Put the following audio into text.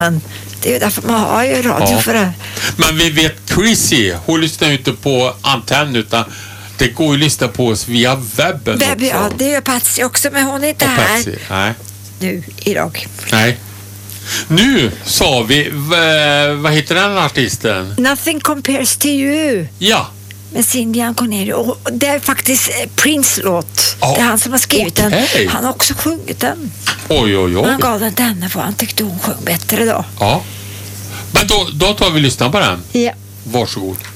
Men det är ju därför man har ju radio för det. Men vi vet Chrissy, hon lyssnar ju inte på antenn utan det går ju att lyssna på oss via webben också. Ja, det gör Patsy också, men hon är inte här Patsy, nej. nu idag. Nej. Nu sa vi, vad heter den artisten? Nothing Compares to You. Ja. Med Cindy Anconelli. Och det är faktiskt Prince låt. Det är han som har skrivit den. Han har också sjungit den. Oj. Han gav den till henne för han tyckte hon sjöng bättre då. Ja. Men då tar vi lyssna på den. Ja. Varsågod.